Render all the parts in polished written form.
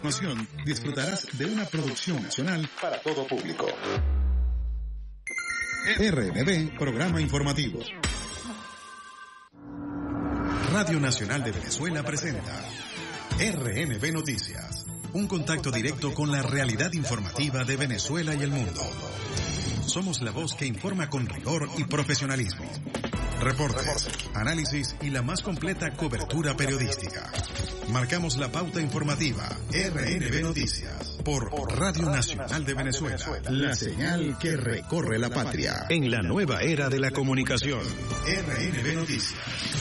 continuación disfrutarás de una producción nacional para todo público. RNB, programa informativo. Radio Nacional de Venezuela presenta RNB Noticias, un contacto directo con la realidad informativa de Venezuela y el mundo. Somos la voz que informa con rigor y profesionalismo. Reportes, análisis y la más completa cobertura periodística. Marcamos la pauta informativa. RNB Noticias por Radio Nacional de Venezuela. La señal que recorre la patria en la nueva era de la comunicación. RNB Noticias.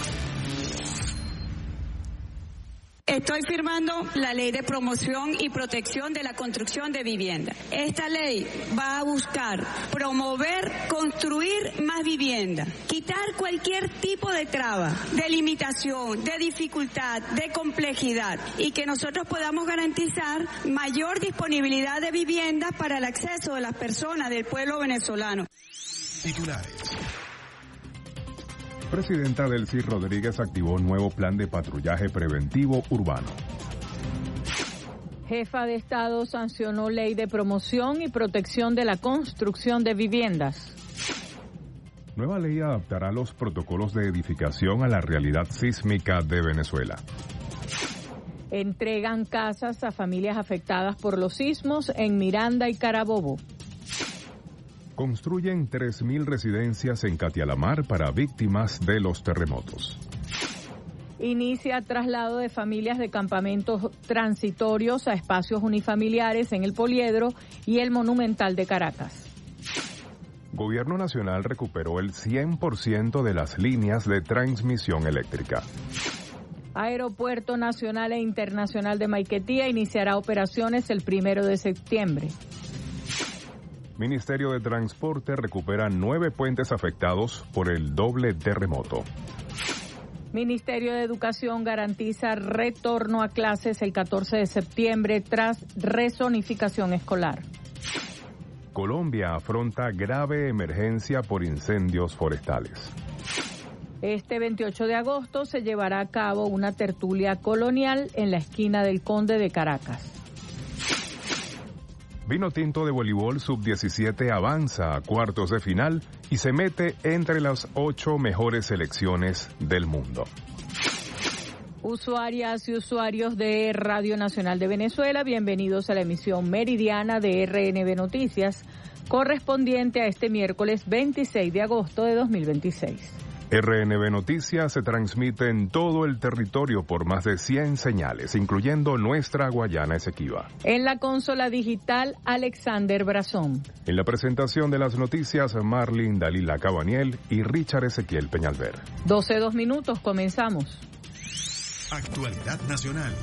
Estoy firmando la Ley de Promoción y Protección de la Construcción de Vivienda. Esta ley va a buscar promover, construir más vivienda, quitar cualquier tipo de traba, de limitación, de dificultad, de complejidad y que nosotros podamos garantizar mayor disponibilidad de viviendas para el acceso de las personas del pueblo venezolano. Titulares. Presidenta Delcy Rodríguez activó nuevo plan de patrullaje preventivo urbano. Jefa de Estado sancionó ley de promoción y protección de la construcción de viviendas. Nueva ley adaptará los protocolos de edificación a la realidad sísmica de Venezuela. Entregan casas a familias afectadas por los sismos en Miranda y Carabobo. Construyen 3.000 residencias en Catialamar para víctimas de los terremotos. Inicia traslado de familias de campamentos transitorios a espacios unifamiliares en el Poliedro y el Monumental de Caracas. Gobierno Nacional recuperó el 100% de las líneas de transmisión eléctrica. Aeropuerto Nacional e Internacional de Maiquetía iniciará operaciones el 1 de septiembre. Ministerio de Transporte recupera 9 puentes afectados por el doble terremoto. Ministerio de Educación garantiza retorno a clases el 14 de septiembre tras rezonificación escolar. Colombia afronta grave emergencia por incendios forestales. Este 28 de agosto se llevará a cabo una tertulia colonial en la esquina del Conde de Caracas. Vinotinto de voleibol sub-17 avanza a cuartos de final y se mete entre las 8 mejores selecciones del mundo. Usuarias y usuarios de Radio Nacional de Venezuela, bienvenidos a la emisión meridiana de RNB Noticias, correspondiente a este miércoles 26 de agosto de 2026. RNB Noticias se transmite en todo el territorio por más de 100 señales, incluyendo nuestra Guayana Esequiba. En la consola digital, Alexander Brazón. En la presentación de las noticias, Marlene Dalila Cabaniel y Richard Ezequiel Peñalver. 12:02, comenzamos. Actualidad nacional.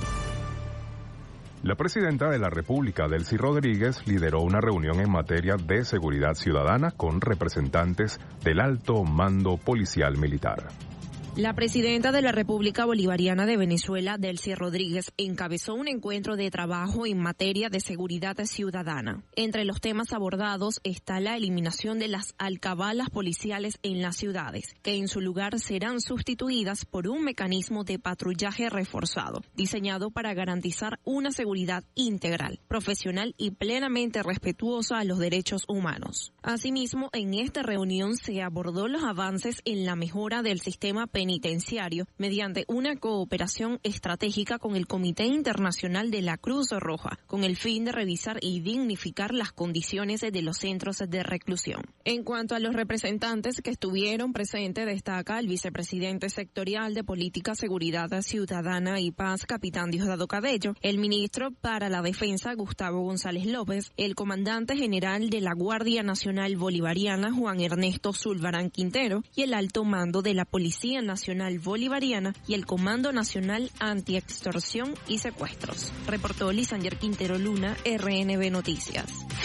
La presidenta de la República, Delcy Rodríguez, lideró una reunión en materia de seguridad ciudadana con representantes del alto mando policial militar. La presidenta de la República Bolivariana de Venezuela, Delcy Rodríguez, encabezó un encuentro de trabajo en materia de seguridad ciudadana. Entre los temas abordados está la eliminación de las alcabalas policiales en las ciudades, que en su lugar serán sustituidas por un mecanismo de patrullaje reforzado, diseñado para garantizar una seguridad integral, profesional y plenamente respetuosa a los derechos humanos. Asimismo, en esta reunión se abordó los avances en la mejora del sistema penitenciario mediante una cooperación estratégica con el Comité Internacional de la Cruz Roja, con el fin de revisar y dignificar las condiciones de los centros de reclusión. En cuanto a los representantes que estuvieron presentes, destaca el vicepresidente sectorial de Política, Seguridad Ciudadana y Paz, capitán Diosdado Cabello, el ministro para la Defensa, Gustavo González López, el comandante general de la Guardia Nacional Bolivariana, Juan Ernesto Zulbarán Quintero, y el alto mando de la Policía Nacional Bolivariana y el Comando Nacional Antiextorsión y Secuestros. Reportó Lisander Quintero Luna, RNB Noticias.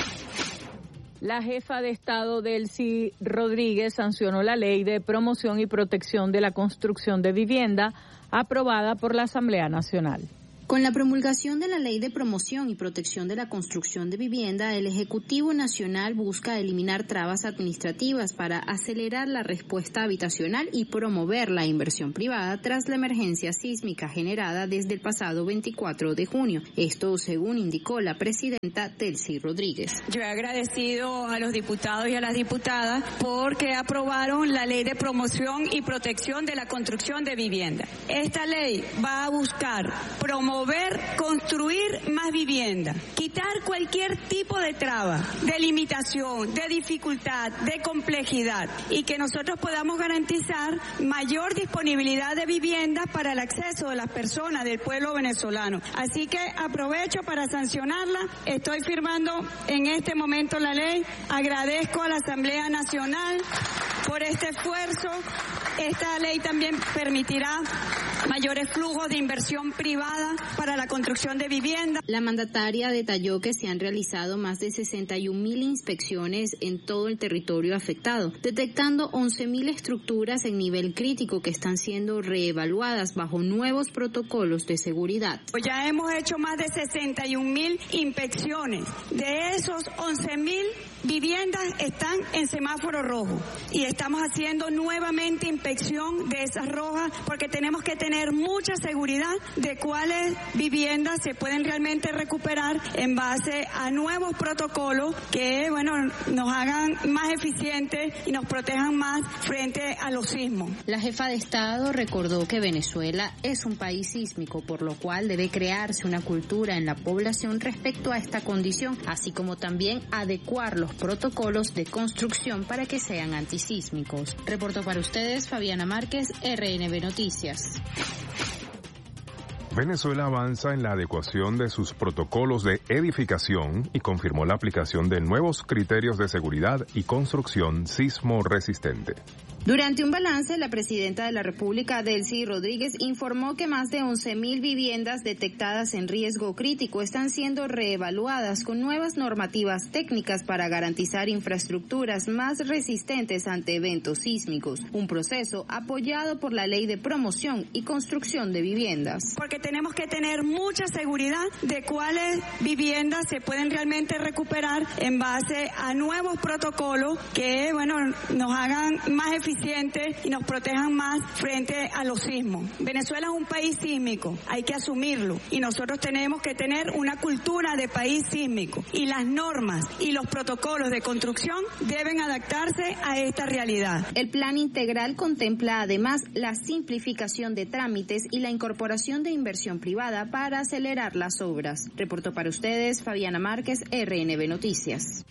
La jefa de Estado, Delcy Rodríguez, sancionó la Ley de Promoción y Protección de la Construcción de Vivienda, aprobada por la Asamblea Nacional. Con la promulgación de la Ley de Promoción y Protección de la Construcción de Vivienda, el Ejecutivo Nacional busca eliminar trabas administrativas para acelerar la respuesta habitacional y promover la inversión privada tras la emergencia sísmica generada desde el pasado 24 de junio. Esto según indicó la presidenta Delcy Rodríguez. Yo he agradecido a los diputados y a las diputadas porque aprobaron la Ley de Promoción y Protección de la Construcción de Vivienda. Esta ley va a buscar promover, construir más vivienda, quitar cualquier tipo de traba, de limitación, de dificultad, de complejidad y que nosotros podamos garantizar mayor disponibilidad de viviendas para el acceso de las personas del pueblo venezolano. Así que aprovecho para sancionarla. Estoy firmando en este momento la ley. Agradezco a la Asamblea Nacional por este esfuerzo. Esta ley también permitirá mayores flujos de inversión privada para la construcción de vivienda. La mandataria detalló que se han realizado más de 61.000 inspecciones en todo el territorio afectado, detectando 11.000 estructuras en nivel crítico que están siendo reevaluadas bajo nuevos protocolos de seguridad. Ya hemos hecho más de 61.000 inspecciones. De esos 11.000 viviendas están en semáforo rojo y estamos haciendo nuevamente inspección de esas rojas porque tenemos que tener mucha seguridad de cuáles viviendas se pueden realmente recuperar en base a nuevos protocolos que, nos hagan más eficientes y nos protejan más frente a los sismos. La jefa de Estado recordó que Venezuela es un país sísmico, por lo cual debe crearse una cultura en la población respecto a esta condición, así como también adecuar los protocolos de construcción para que sean antisísmicos. Reportó para ustedes Fabiana Márquez, RNB Noticias. Venezuela avanza en la adecuación de sus protocolos de edificación y confirmó la aplicación de nuevos criterios de seguridad y construcción sismo resistente. Durante un balance, la presidenta de la República, Delcy Rodríguez, informó que más de 11.000 viviendas detectadas en riesgo crítico están siendo reevaluadas con nuevas normativas técnicas para garantizar infraestructuras más resistentes ante eventos sísmicos, un proceso apoyado por la Ley de Promoción y Construcción de Viviendas. Porque tenemos que tener mucha seguridad de cuáles viviendas se pueden realmente recuperar en base a nuevos protocolos que, nos hagan más eficientes y nos protejan más frente a los sismos. Venezuela es un país sísmico, hay que asumirlo y nosotros tenemos que tener una cultura de país sísmico y las normas y los protocolos de construcción deben adaptarse a esta realidad. El plan integral contempla además la simplificación de trámites y la incorporación de inversión privada para acelerar las obras. Reportó para ustedes Fabiana Márquez, RNB Noticias.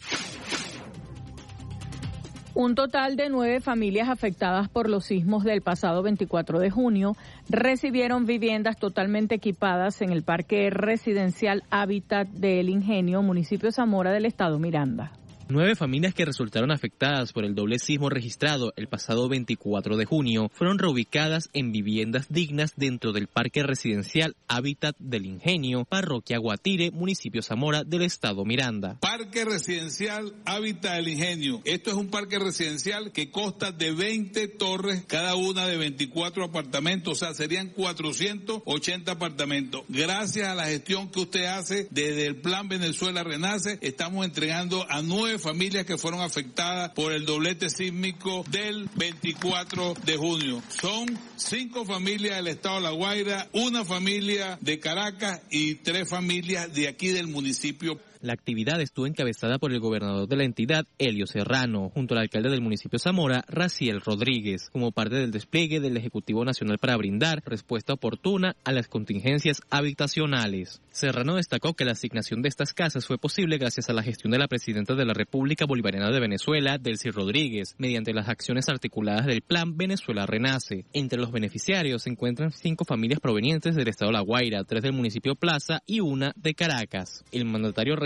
Un total de 9 familias afectadas por los sismos del pasado 24 de junio recibieron viviendas totalmente equipadas en el Parque Residencial Hábitat de El Ingenio, municipio Zamora del estado Miranda. 9 familias que resultaron afectadas por el doble sismo registrado el pasado 24 de junio fueron reubicadas en viviendas dignas dentro del Parque Residencial Hábitat del Ingenio, parroquia Guatire, municipio Zamora del estado Miranda. Parque Residencial Hábitat del Ingenio. Esto es un parque residencial que consta de 20 torres, cada una de 24 apartamentos, o sea, serían 480 apartamentos. Gracias a la gestión que usted hace desde el Plan Venezuela Renace, estamos entregando a 9 familias que fueron afectadas por el doblete sísmico del 24 de junio. Son 5 familias del estado de La Guaira, 1 familia de Caracas y 3 familias de aquí del municipio. La actividad estuvo encabezada por el gobernador de la entidad, Elio Serrano, junto al alcalde del municipio Zamora, Raciel Rodríguez, como parte del despliegue del Ejecutivo Nacional para brindar respuesta oportuna a las contingencias habitacionales. Serrano destacó que la asignación de estas casas fue posible gracias a la gestión de la presidenta de la República Bolivariana de Venezuela, Delcy Rodríguez, mediante las acciones articuladas del Plan Venezuela Renace. Entre los beneficiarios se encuentran 5 familias provenientes del estado de La Guaira, 3 del municipio Plaza y 1 de Caracas. El mandatario regional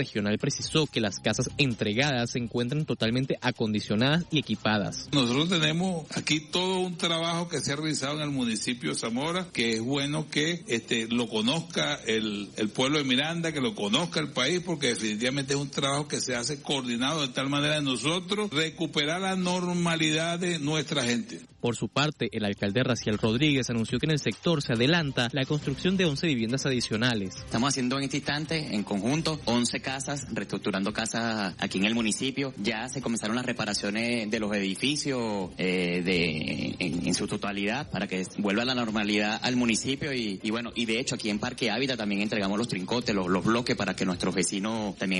regional precisó que las casas entregadas se encuentran totalmente acondicionadas y equipadas. Nosotros tenemos aquí todo un trabajo que se ha realizado en el municipio de Zamora, que es bueno que lo conozca el pueblo de Miranda, que lo conozca el país, porque definitivamente es un trabajo que se hace coordinado de tal manera de nosotros recuperar la normalidad de nuestra gente. Por su parte, el alcalde Raciel Rodríguez anunció que en el sector se adelanta la construcción de 11 viviendas adicionales. Estamos haciendo en este instante, en conjunto, 11 casas, reestructurando casas aquí en el municipio. Ya se comenzaron las reparaciones de los edificios en su totalidad para que vuelva la normalidad al municipio y de hecho aquí en Parque Hábitat también entregamos los trincotes, los bloques para que nuestros vecinos también